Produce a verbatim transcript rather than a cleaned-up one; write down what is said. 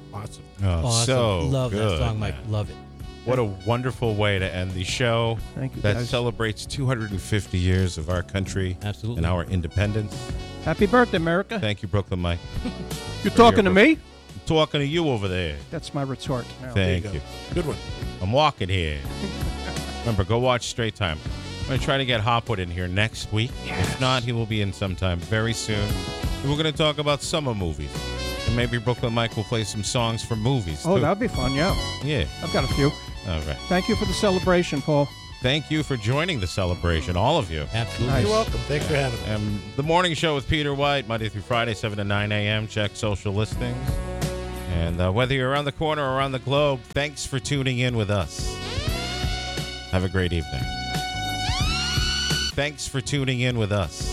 Awesome. Oh, Awesome. so Love good, that song, Mike. man. Love it. What a wonderful way to end the show. Thank you, That guys. celebrates two hundred fifty years of our country Absolutely. and our independence. Happy birthday, America. Thank you, Brooklyn Mike. You're talking to me? I'm talking to you over there. That's my retort now. Thank There you. go. Good one. I'm walking here. Remember, go watch Straight Time. I'm going to try to get Hopwood in here next week. If not, he will be in sometime very soon. And we're going to talk about summer movies. And maybe Brooklyn Mike will play some songs from movies, Oh, too. that'd be fun, yeah. Yeah. I've got a few. All right. Thank you for the celebration, Paul. Thank you for joining the celebration, all of you. Absolutely. Nice. You're welcome. Thanks for having me. Um, the morning show with Peter White, Monday through Friday, seven to nine a.m. Check social listings. And uh, whether you're around the corner or around the globe, thanks for tuning in with us. Have a great evening. Thanks for tuning in with us.